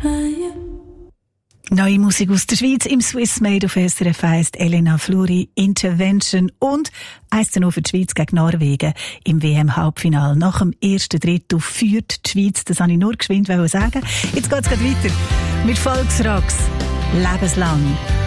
Neue Musik aus der Schweiz im Swiss Made auf SRF heisst Elena Fluri, Intervention und 1:0 für die Schweiz gegen Norwegen im WM-Halbfinale. Nach dem ersten Drittel führt die Schweiz, das wollte ich nur geschwind sagen. Jetzt geht's weiter mit Volksrocks. Lebenslang.